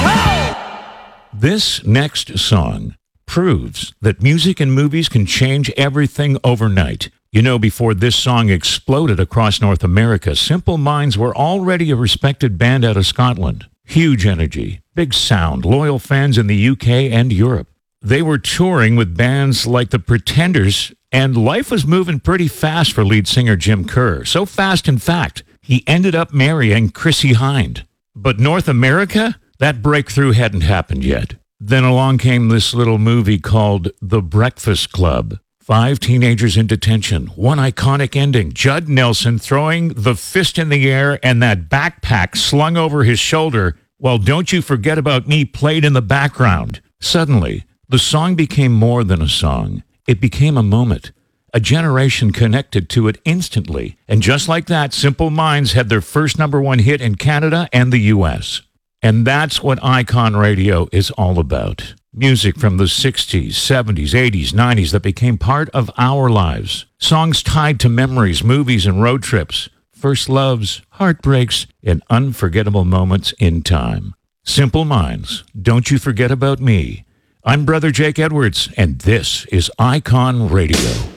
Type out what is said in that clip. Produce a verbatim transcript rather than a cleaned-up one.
This next song proves that music and movies can change everything overnight. You know, before this song exploded across North America, Simple Minds were already a respected band out of Scotland. Huge energy, big sound, loyal fans in the U K and Europe. They were touring with bands like The Pretenders, and life was moving pretty fast for lead singer Jim Kerr. So fast, in fact, he ended up marrying Chrissie Hynde. But North America? That breakthrough hadn't happened yet. Then along came this little movie called The Breakfast Club. Five teenagers in detention, one iconic ending, Judd Nelson throwing the fist in the air and that backpack slung over his shoulder while Don't You Forget About Me played in the background. Suddenly, the song became more than a song. It became a moment. A generation connected to it instantly. And just like that, Simple Minds had their first number one hit in Canada and the U S. And that's what Icon Radio is all about. Music from the sixties, seventies, eighties, nineties that became part of our lives. Songs tied to memories, movies, and road trips. First loves, heartbreaks, and unforgettable moments in time. Simple Minds, Don't You Forget About Me. I'm Brother Jake Edwards, and this is Icon Radio.